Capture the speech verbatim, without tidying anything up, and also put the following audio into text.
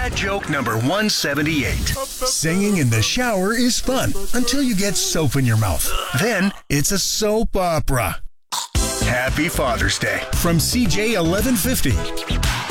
Dad joke number one seventy-eight. Singing in the shower is fun until you get soap in your mouth. Then it's a soap opera. Happy Father's Day From C J eleven fifty.